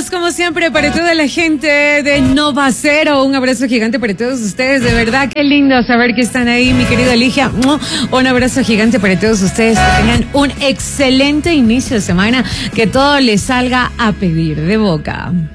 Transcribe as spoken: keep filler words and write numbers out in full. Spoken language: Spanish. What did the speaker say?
Saludos como siempre para toda la gente de Nova Cero. Un abrazo gigante para todos ustedes. De verdad, qué lindo saber que están ahí, mi querida Ligia. Un abrazo gigante para todos ustedes. Que tengan un excelente inicio de semana. Que todo les salga a pedir de boca.